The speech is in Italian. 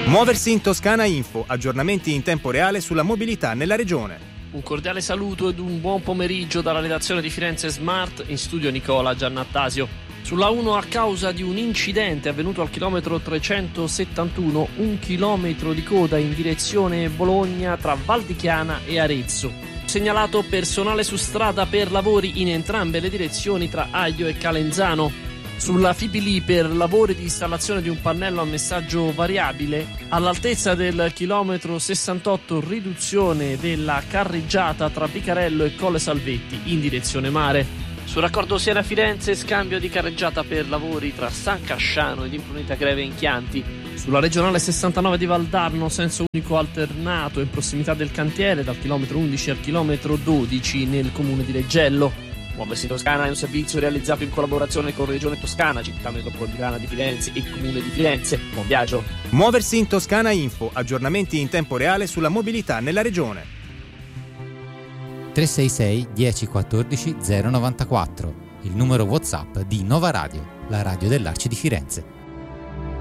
Muoversi in Toscana Info, aggiornamenti in tempo reale sulla mobilità nella regione. Un cordiale saluto ed un buon pomeriggio dalla redazione di Firenze Smart, in studio Nicola Giannattasio. Sulla 1, a causa di un incidente avvenuto al chilometro 371, 1 chilometro di coda in direzione Bologna tra Val di Chiana e Arezzo. Segnalato personale su strada per lavori in entrambe le direzioni tra Aglio e Calenzano. Sulla Fipili per lavori di installazione di un pannello a messaggio variabile, all'altezza del chilometro 68 riduzione della carreggiata tra Vicarello e Colle Salvetti in direzione mare. Sul raccordo Siena-Firenze, scambio di carreggiata per lavori tra San Casciano ed Imprunita Greve in Chianti. Sulla regionale 69 di Valdarno, senso unico alternato in prossimità del cantiere dal chilometro 11 al chilometro 12 nel comune di Leggello. Muoversi in Toscana è un servizio realizzato in collaborazione con Regione Toscana, Città Metropolitana di Firenze e Comune di Firenze. Buon viaggio! Muoversi in Toscana Info, aggiornamenti in tempo reale sulla mobilità nella regione. 366 1014 094, il numero WhatsApp di Nova Radio, la radio dell'Arci di Firenze.